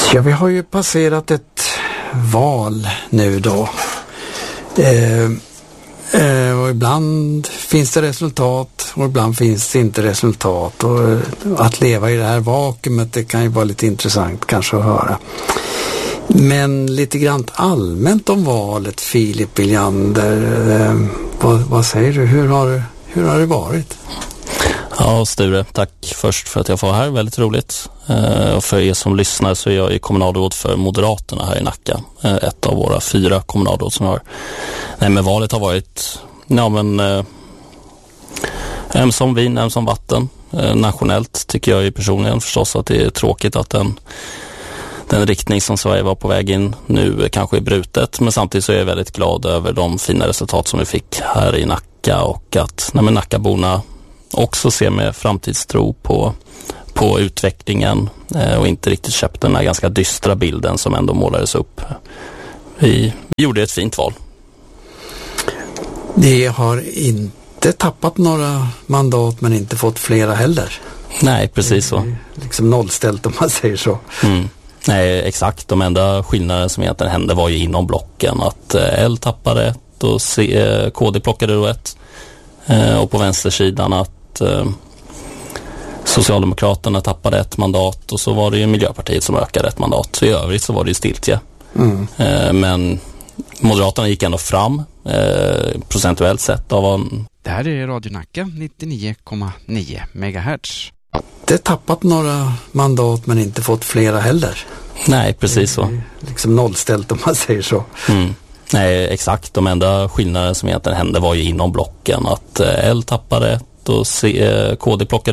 Ja, vi har ju passerat ett val nu då. Och ibland finns det resultat och ibland finns det inte resultat. Och att leva i det här vakuumet, det kan ju vara lite intressant kanske att höra. Men lite grann allmänt om valet, Filip Williander. Vad säger du? Hur har det varit? Ja, Sture, tack först för att jag får vara här. Väldigt roligt. Och för er som lyssnar så är jag ju kommunalråd för Moderaterna här i Nacka. Ett av våra 4 kommunalråd som har. Nej, men valet har varit ömsom vin, ömsom vatten. Nationellt tycker jag ju personligen förstås att det är tråkigt att den riktning som Sverige var på väg in nu kanske är brutet. Men samtidigt så är jag väldigt glad över de fina resultat som vi fick här i Nacka och att Nackaborna också ser med framtidstro på utvecklingen och inte riktigt köpt den här ganska dystra bilden som ändå målades upp. Vi gjorde ett fint val. Det har inte tappat några mandat men inte fått flera heller. Nej, precis så. Liksom nollställt om man säger så. Mm. Nej, exakt. De enda skillnader som egentligen hände var ju inom blocken. Att L tappade ett och KD plockade då ett. Och på vänstersidan att Socialdemokraterna tappade ett mandat och så var det ju Miljöpartiet som ökade ett mandat. Så i övrigt så var det ju stiltje. Men Moderaterna gick ändå fram procentuellt sett. Det här är Radio Nacka 99,9 MHz. Det tappat några mandat men inte fått flera heller. Nej, precis så. Liksom nollställt om man säger så. Nej, exakt. De enda skillnader som egentligen hände var ju inom blocken. Att L tappade ett och KD plockade